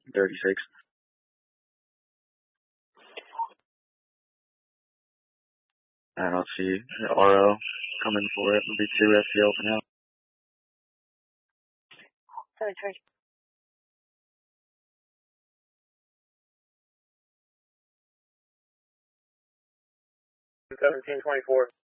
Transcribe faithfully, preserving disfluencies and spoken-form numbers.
thirty-six. I don't see R O coming for it. It'll be two S T L for now. Sorry, sorry. seventeen twenty-four.